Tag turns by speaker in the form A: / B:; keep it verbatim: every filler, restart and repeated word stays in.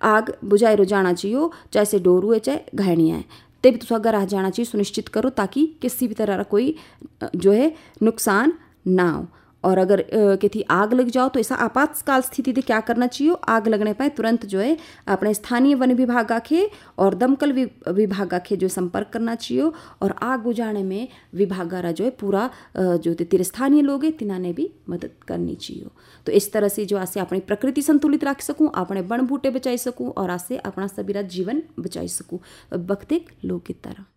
A: आग बुझाई रो जाना चाहिए, चाहे से डोरू है चाहे घायणियाँ है, ते भी तुसा घर आ जाना चाहिए। सुनिश्चित करो ताकि किसी भी तरह का कोई जो है नुकसान ना हो। और अगर किसी आग लग जाओ तो ऐसा आपातकाल स्थिति में क्या करना चाहिए, आग लगने पर तुरंत जो है अपने स्थानीय वन विभाग आखे और दमकल विभाग आखे जो संपर्क करना चाहिए। और आग बुझाने में विभागारा जो है पूरा जो तेरे स्थानीय लोग हैं तिन्हाने भी मदद करनी चाहिए। तो इस तरह से जो आसे अपनी प्रकृति संतुलित रख सकूँ, अपने बण बूटे बचाई सकूँ और आसे अपना सबीरा जीवन बचाई सकूँ। वक्त एक लोकगीत तरह।